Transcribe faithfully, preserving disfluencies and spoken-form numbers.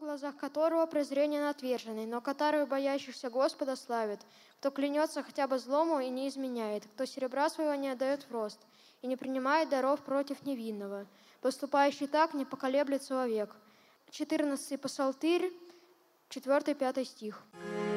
глазах которого презрение на отверженный, но который боящихся Господа славит, кто клянется хотя бы злому и не изменяет, кто серебра своего не отдает в рост и не принимает даров против невинного. Поступающий так не поколеблется вовек». четырнадцатый Псалтырь, четвёртый-пятый стих.